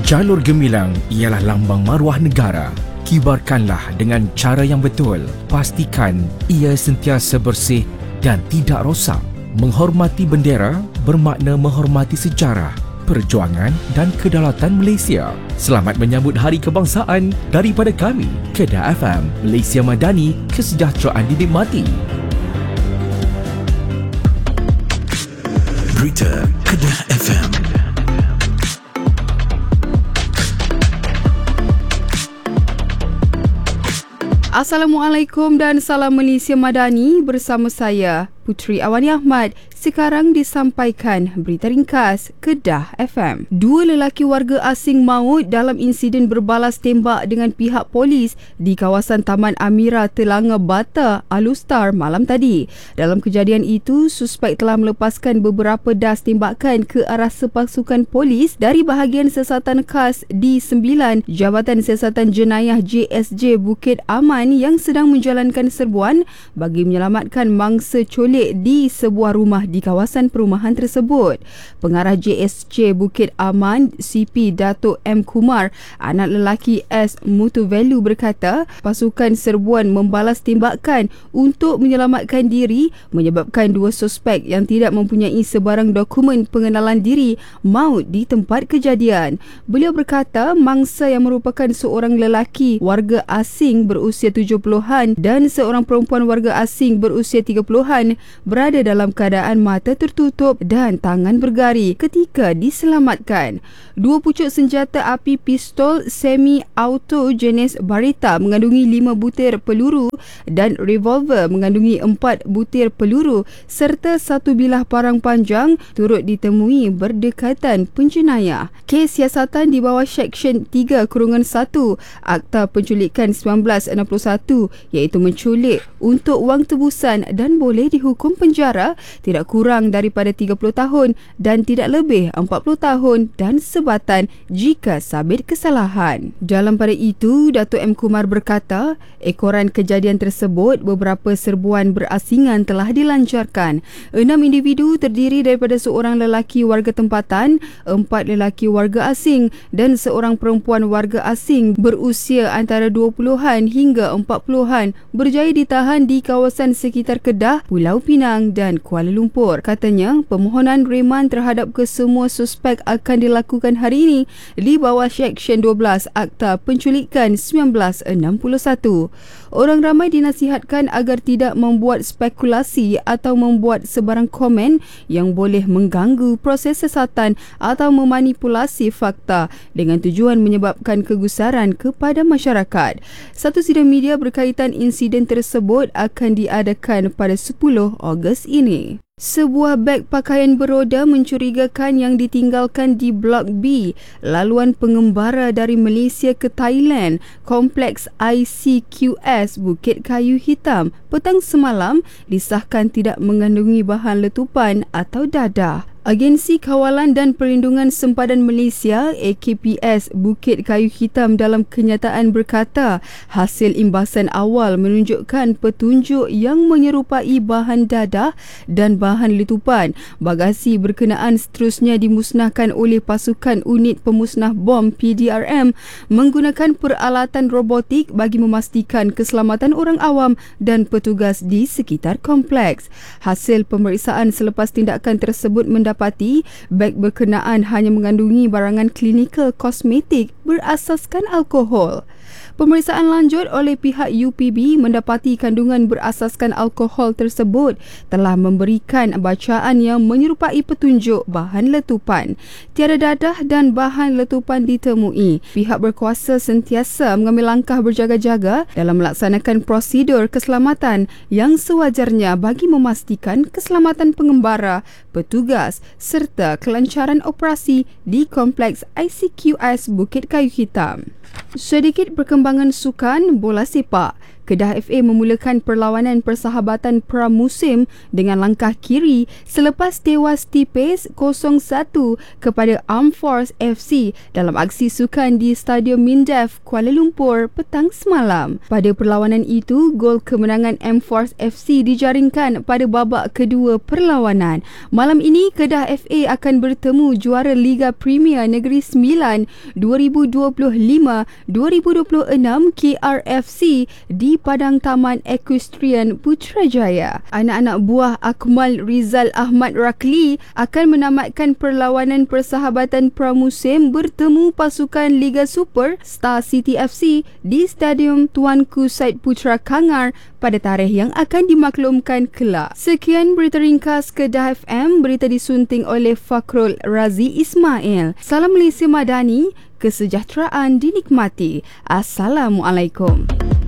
Jalur gemilang ialah lambang maruah negara. Kibarkanlah dengan cara yang betul. Pastikan ia sentiasa bersih dan tidak rosak. Menghormati bendera bermakna menghormati sejarah, perjuangan dan kedaulatan Malaysia. Selamat menyambut Hari Kebangsaan daripada kami, Kedah FM, Malaysia Madani, kesejahteraan dinikmati. Berita Kedah FM. Assalamualaikum dan salam Malaysia Madani, bersama saya Puteri Awani Ahmad. Sekarang disampaikan berita ringkas Kedah FM. 2 lelaki warga asing maut dalam insiden berbalas tembak dengan pihak polis di kawasan Taman Amira, Telanga Bata, Alustar malam tadi. Dalam kejadian itu, suspek telah melepaskan beberapa das tembakan ke arah sepasukan polis dari bahagian siasatan khas di 9 Jabatan Siasatan Jenayah JSJ Bukit Aman yang sedang menjalankan serbuan bagi menyelamatkan mangsa colik di sebuah rumah di kawasan perumahan tersebut. Pengarah JSJ Bukit Aman, CP Datuk M. Kumar, anak lelaki S. Mutuvelu berkata, pasukan serbuan membalas tembakan untuk menyelamatkan diri menyebabkan 2 suspek yang tidak mempunyai sebarang dokumen pengenalan diri maut di tempat kejadian. Beliau berkata, mangsa yang merupakan seorang lelaki warga asing berusia 70-an dan seorang perempuan warga asing berusia 30-an berada dalam keadaan mata tertutup dan tangan bergari ketika diselamatkan. 2 pucuk senjata api pistol semi-auto jenis Barita mengandungi 5 butir peluru dan revolver mengandungi 4 butir peluru serta 1 bilah parang panjang turut ditemui berdekatan penjenayah. Kes siasatan di bawah Seksyen 3-1 Akta Penculikan 1961 iaitu menculik untuk wang tebusan dan boleh dihukum penjara tidak kurang daripada 30 tahun dan tidak lebih 40 tahun dan sebatan jika sabit kesalahan. Dalam pada itu, Datuk M. Kumar berkata, ekoran kejadian tersebut, beberapa serbuan berasingan telah dilancarkan. 6 individu terdiri daripada seorang lelaki warga tempatan, 4 lelaki warga asing dan seorang perempuan warga asing berusia antara 20-an hingga 40-an berjaya ditahan di kawasan sekitar Kedah, Pulau Pinang dan Kuala Lumpur. Katanya, permohonan reman terhadap kesemua suspek akan dilakukan hari ini di bawah Seksyen 12 Akta Penculikan 1961. Orang ramai dinasihatkan agar tidak membuat spekulasi atau membuat sebarang komen yang boleh mengganggu proses siasatan atau memanipulasi fakta dengan tujuan menyebabkan kegusaran kepada masyarakat. Satu sidang media berkaitan insiden tersebut akan diadakan pada 10 Ogos ini. Sebuah beg pakaian beroda mencurigakan yang ditinggalkan di Blok B, laluan pengembara dari Malaysia ke Thailand, Kompleks ICQS Bukit Kayu Hitam, petang semalam disahkan tidak mengandungi bahan letupan atau dadah. Agensi Kawalan dan Perlindungan Sempadan Malaysia AKPS Bukit Kayu Hitam dalam kenyataan berkata, hasil imbasan awal menunjukkan petunjuk yang menyerupai bahan dadah dan bahan letupan. Bagasi berkenaan seterusnya dimusnahkan oleh pasukan unit pemusnah bom PDRM menggunakan peralatan robotik bagi memastikan keselamatan orang awam dan petugas di sekitar kompleks. Hasil pemeriksaan selepas tindakan tersebut mendapati beg berkenaan hanya mengandungi barangan klinikal kosmetik berasaskan alkohol. Pemeriksaan lanjut oleh pihak UPB mendapati kandungan berasaskan alkohol tersebut telah memberikan bacaan yang menyerupai petunjuk bahan letupan. Tiada dadah dan bahan letupan ditemui. Pihak berkuasa sentiasa mengambil langkah berjaga-jaga dalam melaksanakan prosedur keselamatan yang sewajarnya bagi memastikan keselamatan pengembara, petugas serta kelancaran operasi di Kompleks ICQS Bukit Kayu Hitam. Sedikit perkembangan sukan bola sepak. Kedah FA memulakan perlawanan persahabatan pramusim dengan langkah kiri selepas tewas tipis 0-1 kepada Armed Force FC dalam aksi sukan di Stadium Mindef, Kuala Lumpur petang semalam. Pada perlawanan itu, gol kemenangan Armed Force FC dijaringkan pada babak kedua perlawanan. Malam ini, Kedah FA akan bertemu juara Liga Premier Negeri Sembilan 2025-2026 KRFC di Padang Taman Equestrian Putrajaya. Anak-anak buah Akmal Rizal Ahmad Rakli akan menamatkan perlawanan persahabatan pramusim bertemu pasukan Liga Super Star City FC di Stadium Tuanku Said Putra Kangar pada tarikh yang akan dimaklumkan kelak. Sekian berita ringkas Kedah FM, berita disunting oleh Fakrul Razi Ismail. Salam Malaysia Madani, kesejahteraan dinikmati. Assalamualaikum.